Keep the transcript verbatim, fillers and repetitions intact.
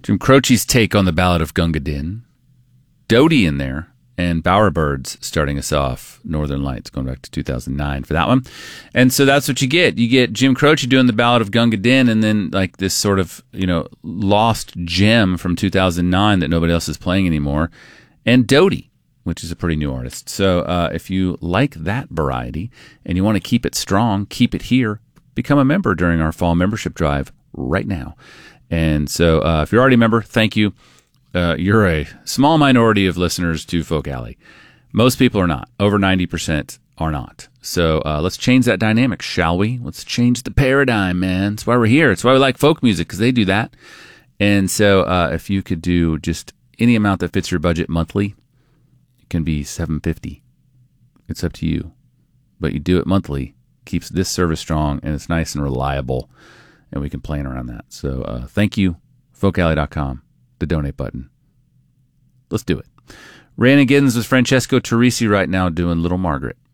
Jim Croce's take on the Ballad of Gunga Din. Doty in there. And Bowerbirds starting us off. Northern Lights going back to two thousand nine for that one. And so that's what you get. You get Jim Croce doing the Ballad of Gunga Din, and then like this sort of, you know, lost gem from two thousand nine that nobody else is playing anymore. And Doty, which is a pretty new artist. So uh, if you like that variety and you want to keep it strong, keep it here, become a member during our fall membership drive right now. And so uh, if you're already a member, thank you. Uh, you're a small minority of listeners to Folk Alley. Most people are not. Over ninety percent are not. So uh, let's change that dynamic, shall we? Let's change the paradigm, man. That's why we're here. It's why we like folk music, because they do that. And so uh, if you could do just any amount that fits your budget monthly, it can be seven hundred fifty dollars. It's up to you. But you do it monthly, keeps this service strong, and it's nice and reliable, and we can plan around that. So uh, thank you, folk alley dot com, the donate button. Let's do it. Rhiannon Giddens with Francesco Turrisi right now doing Little Margaret.